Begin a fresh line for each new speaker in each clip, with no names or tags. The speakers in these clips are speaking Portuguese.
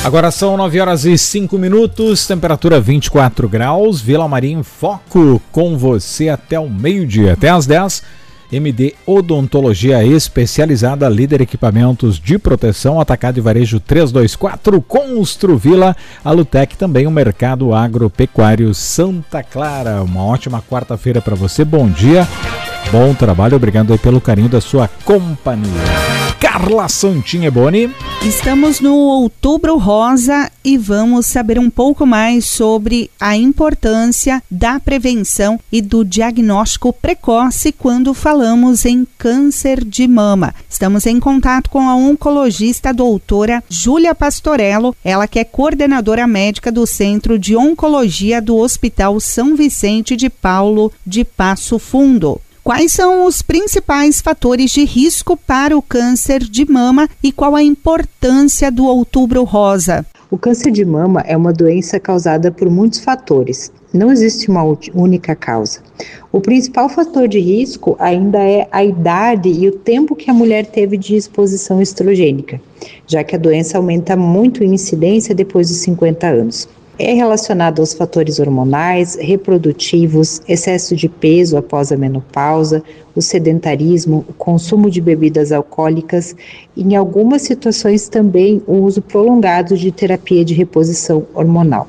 Agora são 9h05, temperatura 24 graus, Vila Maria em Foco, com você até o meio-dia, até às 10. MD Odontologia Especializada, líder equipamentos de proteção, atacado e varejo 324, Construvila, Alutec, também o Mercado Agropecuário Santa Clara. Uma ótima quarta-feira para você, bom dia, bom trabalho, obrigado aí pelo carinho da sua companhia. Carla Santineboni.
Estamos no Outubro Rosa e vamos saber um pouco mais sobre a importância da prevenção e do diagnóstico precoce quando falamos em câncer de mama. Estamos em contato com a oncologista doutora Júlia Pastorello, ela que é coordenadora médica do Centro de Oncologia do Hospital São Vicente de Paulo de Passo Fundo. Quais são os principais fatores de risco para o câncer de mama e qual a importância do Outubro Rosa?
O câncer de mama é uma doença causada por muitos fatores. Não existe uma única causa. O principal fator de risco ainda é a idade e o tempo que a mulher teve de exposição estrogênica, já que a doença aumenta muito em incidência depois dos 50 anos. É relacionado aos fatores hormonais, reprodutivos, excesso de peso após a menopausa, o sedentarismo, o consumo de bebidas alcoólicas e, em algumas situações, também o uso prolongado de terapia de reposição hormonal.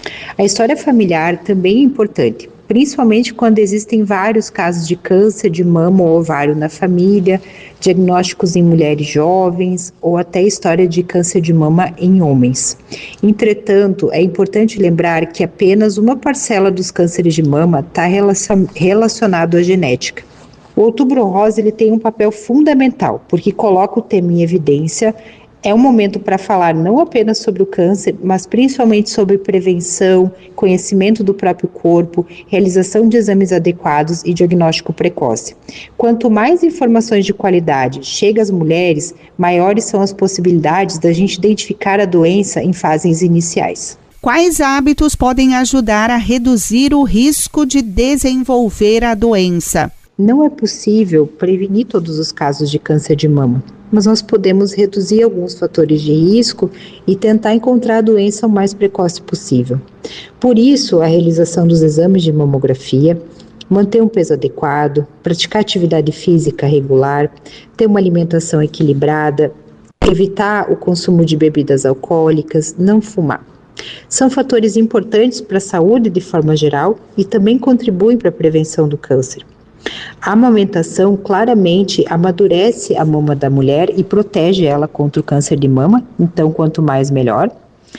A história familiar também é importante, principalmente quando existem vários casos de câncer de mama ou ovário na família, diagnósticos em mulheres jovens ou até história de câncer de mama em homens. Entretanto, é importante lembrar que apenas uma parcela dos cânceres de mama está relacionado à genética. O Outubro Rosa ele tem um papel fundamental, porque coloca o tema em evidência. É um momento para falar não apenas sobre o câncer, mas principalmente sobre prevenção, conhecimento do próprio corpo, realização de exames adequados e diagnóstico precoce. Quanto mais informações de qualidade chegam às mulheres, maiores são as possibilidades da gente identificar a doença em fases iniciais.
Quais hábitos podem ajudar a reduzir o risco de desenvolver a doença?
Não é possível prevenir todos os casos de câncer de mama, mas nós podemos reduzir alguns fatores de risco e tentar encontrar a doença o mais precoce possível. Por isso, a realização dos exames de mamografia, manter um peso adequado, praticar atividade física regular, ter uma alimentação equilibrada, evitar o consumo de bebidas alcoólicas, não fumar. São fatores importantes para a saúde de forma geral e também contribuem para a prevenção do câncer. A amamentação claramente amadurece a mama da mulher e protege ela contra o câncer de mama, então quanto mais melhor.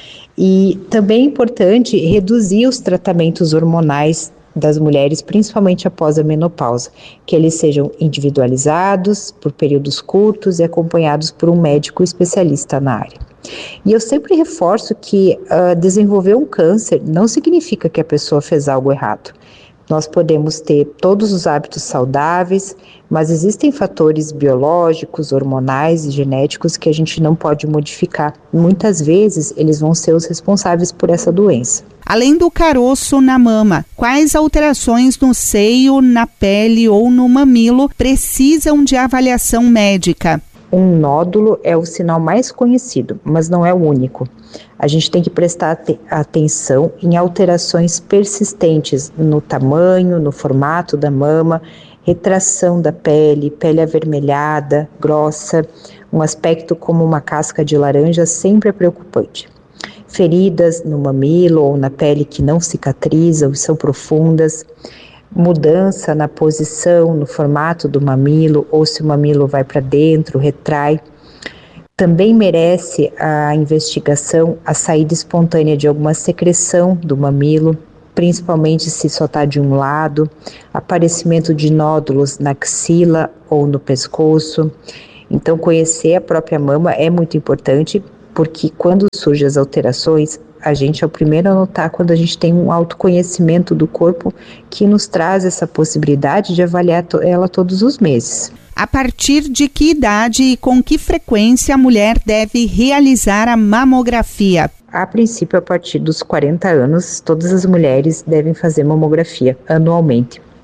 E também é importante reduzir os tratamentos hormonais das mulheres, principalmente após a menopausa, que eles sejam individualizados por períodos curtos e acompanhados por um médico especialista na área. E eu sempre reforço que desenvolver um câncer não significa que a pessoa fez algo errado. Nós podemos ter todos os hábitos saudáveis, mas existem fatores biológicos, hormonais e genéticos que a gente não pode modificar. Muitas vezes, eles vão ser os responsáveis por essa doença.
Além do caroço na mama, quais alterações no seio, na pele ou no mamilo precisam de avaliação médica?
Um nódulo é o sinal mais conhecido, mas não é o único. A gente tem que prestar atenção em alterações persistentes no tamanho, no formato da mama, retração da pele, pele avermelhada, grossa, um aspecto como uma casca de laranja sempre é preocupante. Feridas no mamilo ou na pele que não cicatrizam e são profundas, mudança na posição, no formato do mamilo, ou se o mamilo vai para dentro, retrai. Também merece a investigação a saída espontânea de alguma secreção do mamilo, principalmente se só está de um lado, aparecimento de nódulos na axila ou no pescoço. Então, conhecer a própria mama é muito importante, porque quando surgem as alterações, a gente é o primeiro a notar quando a gente tem um autoconhecimento do corpo que nos traz essa possibilidade de avaliar ela todos os meses.
A partir de que idade e com que frequência a mulher deve realizar a mamografia?
A princípio, a partir dos 40 anos, todas as mulheres devem fazer mamografia anualmente.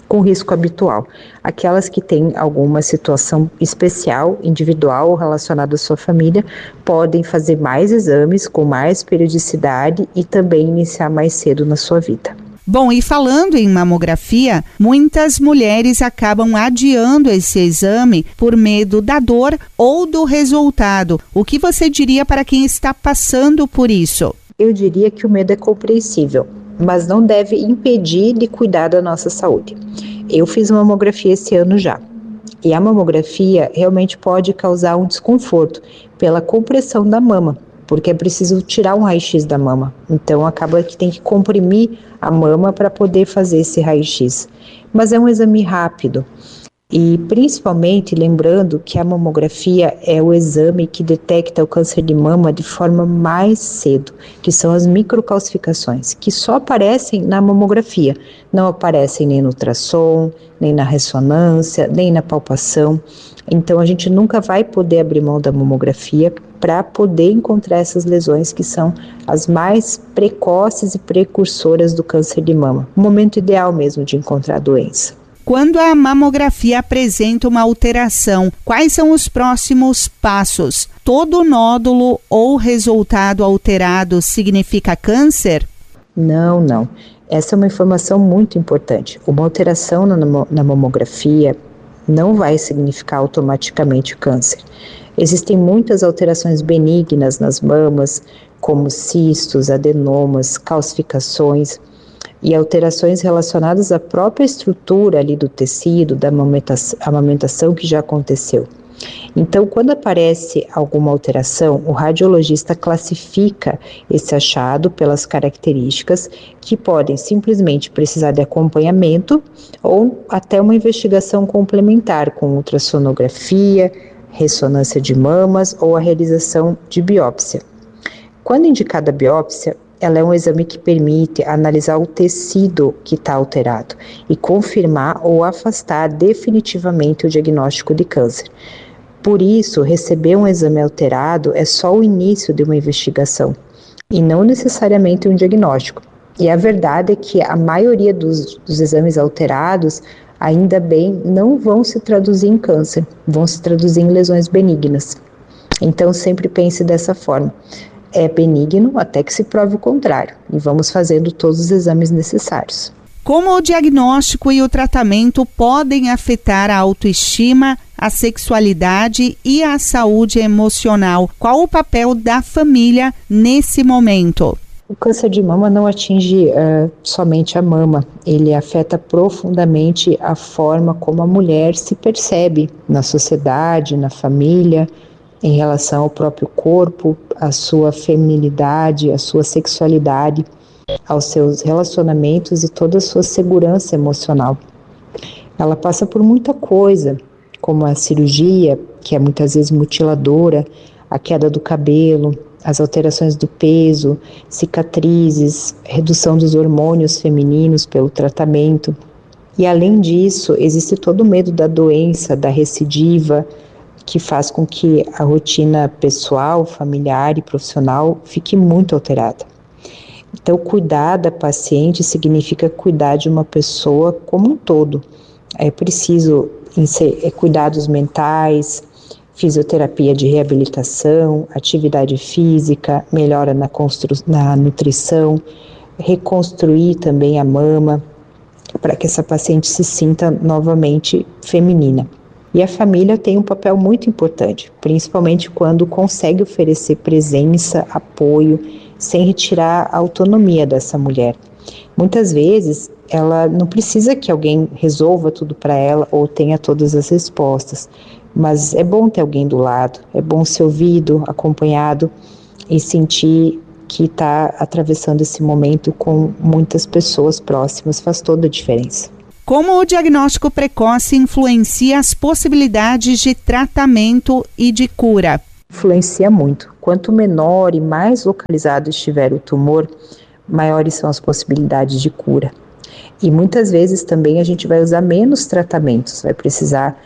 com risco habitual. Aquelas que têm alguma situação especial, individual ou relacionada à sua família, podem fazer mais exames com mais periodicidade e também iniciar mais cedo na sua vida.
Bom, e falando em mamografia, muitas mulheres acabam adiando esse exame por medo da dor ou do resultado. O que você diria para quem está passando por isso?
Eu diria que o medo é compreensível, mas não deve impedir de cuidar da nossa saúde. Eu fiz mamografia esse ano já, e a mamografia realmente pode causar um desconforto pela compressão da mama, porque é preciso tirar um raio-x da mama. Então acaba que tem que comprimir a mama para poder fazer esse raio-x. Mas é um exame rápido. E principalmente lembrando que a mamografia é o exame que detecta o câncer de mama de forma mais cedo, que são as microcalcificações, que só aparecem na mamografia, não aparecem nem no ultrassom, nem na ressonância, nem na palpação. Então a gente nunca vai poder abrir mão da mamografia para poder encontrar essas lesões que são as mais precoces e precursoras do câncer de mama. O momento ideal mesmo de encontrar a doença.
Quando a mamografia apresenta uma alteração, quais são os próximos passos? Todo nódulo ou resultado alterado significa câncer?
Não. Essa é uma informação muito importante. Uma alteração na mamografia não vai significar automaticamente câncer. Existem muitas alterações benignas nas mamas, como cistos, adenomas, calcificações, e alterações relacionadas à própria estrutura ali do tecido, da amamentação que já aconteceu. Então, quando aparece alguma alteração, o radiologista classifica esse achado pelas características que podem simplesmente precisar de acompanhamento ou até uma investigação complementar com ultrassonografia, ressonância de mamas ou a realização de biópsia. Quando indicada a biópsia, ela é um exame que permite analisar o tecido que está alterado e confirmar ou afastar definitivamente o diagnóstico de câncer. Por isso, receber um exame alterado é só o início de uma investigação e não necessariamente um diagnóstico. E a verdade é que a maioria dos exames alterados, ainda bem, não vão se traduzir em câncer, vão se traduzir em lesões benignas. Então, sempre pense dessa forma. É benigno até que se prove o contrário, e vamos fazendo todos os exames necessários.
Como o diagnóstico e o tratamento podem afetar a autoestima, a sexualidade e a saúde emocional? Qual o papel da família nesse momento?
O câncer de mama não atinge somente a mama, ele afeta profundamente a forma como a mulher se percebe na sociedade, na família, em relação ao próprio corpo, à sua feminilidade, à sua sexualidade, aos seus relacionamentos e toda a sua segurança emocional. Ela passa por muita coisa, como a cirurgia, que é muitas vezes mutiladora, a queda do cabelo, as alterações do peso, cicatrizes, redução dos hormônios femininos pelo tratamento. E além disso, existe todo o medo da doença, da recidiva, que faz com que a rotina pessoal, familiar e profissional fique muito alterada. Então, cuidar da paciente significa cuidar de uma pessoa como um todo. É preciso cuidados mentais, fisioterapia de reabilitação, atividade física, melhora na nutrição, reconstruir também a mama, para que essa paciente se sinta novamente feminina. E a família tem um papel muito importante, principalmente quando consegue oferecer presença, apoio, sem retirar a autonomia dessa mulher. Muitas vezes, ela não precisa que alguém resolva tudo para ela ou tenha todas as respostas, mas é bom ter alguém do lado, é bom ser ouvido, acompanhado e sentir que está atravessando esse momento com muitas pessoas próximas, faz toda a diferença.
Como o diagnóstico precoce influencia as possibilidades de tratamento e de cura?
Influencia muito. Quanto menor e mais localizado estiver o tumor, maiores são as possibilidades de cura. E muitas vezes também a gente vai usar menos tratamentos, vai precisar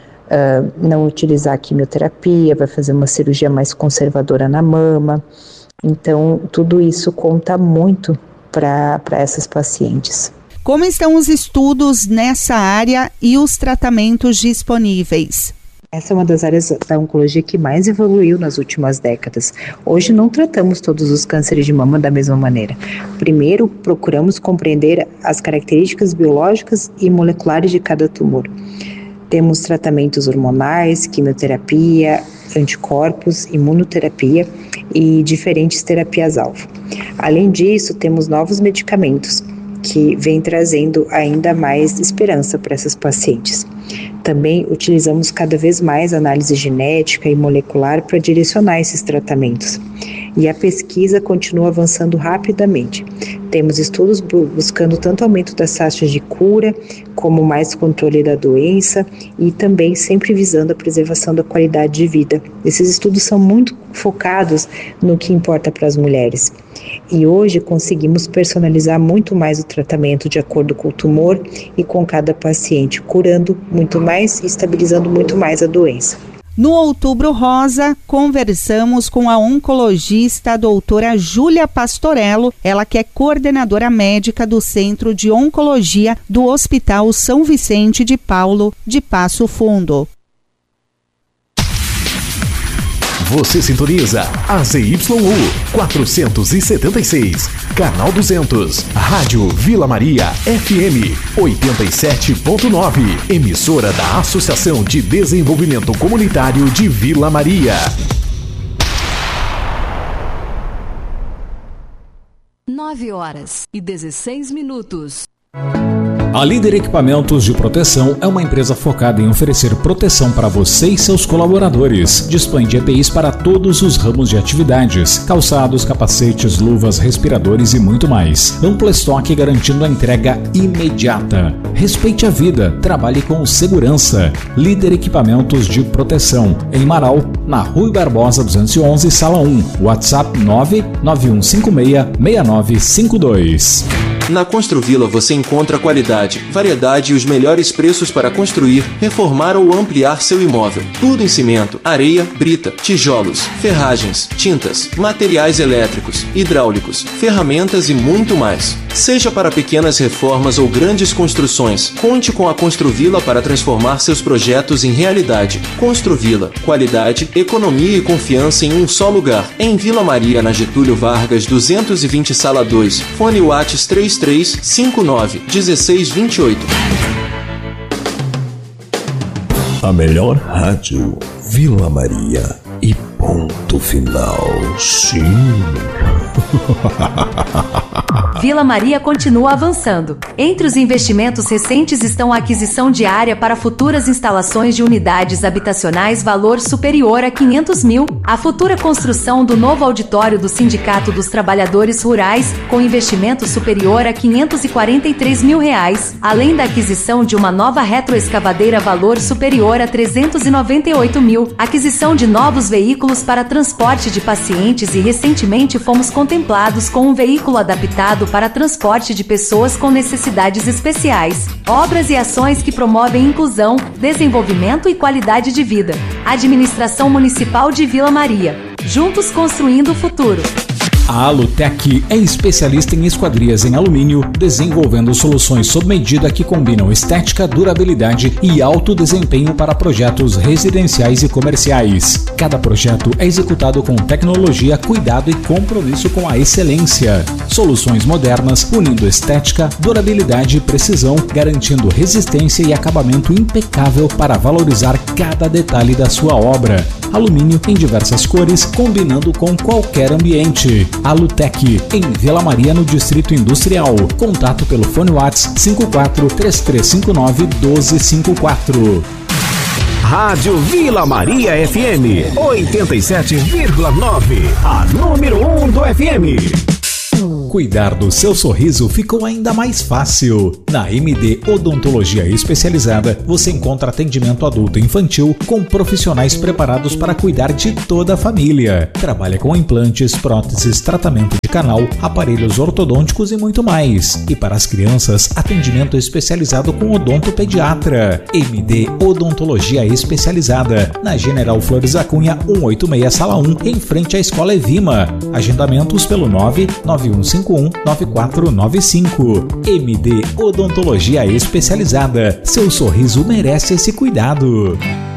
não utilizar quimioterapia, vai fazer uma cirurgia mais conservadora na mama. Então, tudo isso conta muito para essas pacientes.
Como estão os estudos nessa área e os tratamentos disponíveis?
Essa é uma das áreas da oncologia que mais evoluiu nas últimas décadas. Hoje não tratamos todos os cânceres de mama da mesma maneira. Primeiro, procuramos compreender as características biológicas e moleculares de cada tumor. Temos tratamentos hormonais, quimioterapia, anticorpos, imunoterapia e diferentes terapias-alvo. Além disso, temos novos medicamentos que vêm trazendo ainda mais esperança para essas pacientes. Também utilizamos cada vez mais análise genética e molecular para direcionar esses tratamentos. E a pesquisa continua avançando rapidamente. Temos estudos buscando tanto aumento das taxas de cura, como mais controle da doença e também sempre visando a preservação da qualidade de vida. Esses estudos são muito focados no que importa para as mulheres. E hoje conseguimos personalizar muito mais o tratamento de acordo com o tumor e com cada paciente, curando muito mais e estabilizando muito mais a doença.
No Outubro Rosa, conversamos com a oncologista a doutora Júlia Pastorello, ela que é coordenadora médica do Centro de Oncologia do Hospital São Vicente de Paulo, de Passo Fundo.
Você sintoniza a ZYU 476, canal 200, Rádio Vila Maria FM 87.9, emissora da Associação de Desenvolvimento Comunitário de Vila Maria.
9h16.
A Líder Equipamentos de Proteção é uma empresa focada em oferecer proteção para você e seus colaboradores. Dispõe de EPIs para todos os ramos de atividades, calçados, capacetes, luvas, respiradores e muito mais. Amplo estoque garantindo a entrega imediata. Respeite a vida, trabalhe com segurança. Líder Equipamentos de Proteção, em Marau, na Rui Barbosa 211, Sala 1. WhatsApp 991566952.
Na Construvila você encontra qualidade, variedade e os melhores preços para construir, reformar ou ampliar seu imóvel. Tudo em cimento, areia, brita, tijolos, ferragens, tintas, materiais elétricos, hidráulicos, ferramentas e muito mais. Seja para pequenas reformas ou grandes construções, conte com a Construvila para transformar seus projetos em realidade. Construvila, qualidade, economia e confiança em um só lugar. Em Vila Maria, na Getúlio Vargas 220, Sala 2. Fone WhatsApp 3359-1628.
A melhor rádio, Vila Maria. E ponto final. Sim.
Vila Maria continua avançando. Entre os investimentos recentes estão a aquisição de área para futuras instalações de unidades habitacionais valor superior a 500 mil, a futura construção do novo auditório do Sindicato dos Trabalhadores Rurais com investimento superior a 543 mil reais, além da aquisição de uma nova retroescavadeira valor superior a 398 mil, aquisição de novos veículos para transporte de pacientes e recentemente fomos contemplados com um veículo adaptado para transporte de pessoas com necessidades especiais. Obras e ações que promovem inclusão, desenvolvimento e qualidade de vida. Administração Municipal de Vila Maria. Juntos construindo o futuro.
A Alutec é especialista em esquadrias em alumínio, desenvolvendo soluções sob medida que combinam estética, durabilidade e alto desempenho para projetos residenciais e comerciais. Cada projeto é executado com tecnologia, cuidado e compromisso com a excelência. Soluções modernas, unindo estética, durabilidade e precisão, garantindo resistência e acabamento impecável para valorizar cada detalhe da sua obra. Alumínio em diversas cores, combinando com qualquer ambiente. Alutec, em Vila Maria, no Distrito Industrial. Contato pelo fone WhatsApp 54-3359-1254.
Rádio Vila Maria FM 87,9. A número 1 do FM.
Cuidar do seu sorriso ficou ainda mais fácil. Na MD Odontologia Especializada, você encontra atendimento adulto e infantil com profissionais preparados para cuidar de toda a família. Trabalha com implantes, próteses, tratamento de canal, aparelhos ortodônticos e muito mais. E para as crianças, atendimento especializado com odontopediatra. MD Odontologia Especializada, na General Flores da Cunha 186, Sala 1, em frente à Escola Evima. Agendamentos pelo 991 991519495. MD Odontologia Especializada. Seu sorriso merece esse cuidado.